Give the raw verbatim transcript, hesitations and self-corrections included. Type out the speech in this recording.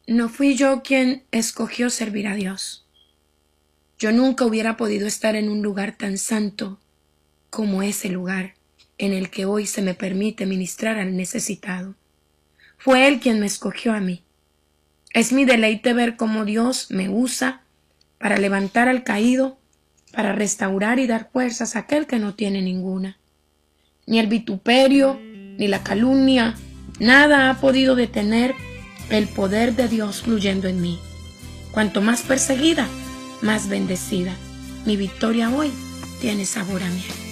No fui yo quien escogió servir a Dios. Yo nunca hubiera podido estar en un lugar tan santo como ese lugar en el que hoy se me permite ministrar al necesitado. Fue Él quien me escogió a mí. Es mi deleite ver cómo Dios me usa para levantar al caído, para restaurar y dar fuerzas a aquel que no tiene ninguna. Ni el vituperio, ni la calumnia, nada ha podido detener el poder de Dios fluyendo en mí. Cuanto más perseguida, más bendecida. Mi victoria hoy tiene sabor a miel.